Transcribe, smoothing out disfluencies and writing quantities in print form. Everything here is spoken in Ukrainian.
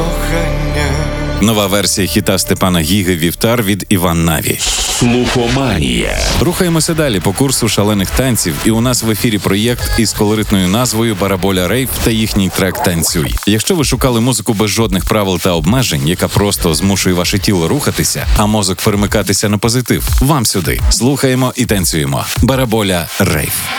кохання. Нова версія хіта Степана Гіги «Вівтар» від Іван Наві. Слухоманія. Рухаємося далі по курсу шалених танців, і у нас в ефірі проєкт із колоритною назвою «Бараболя Рейв» та їхній трек «Танцюй». Якщо ви шукали музику без жодних правил та обмежень, яка просто змушує ваше тіло рухатися, а мозок перемикатися на позитив, вам сюди. Слухаємо і танцюємо. «Бараболя Рейв».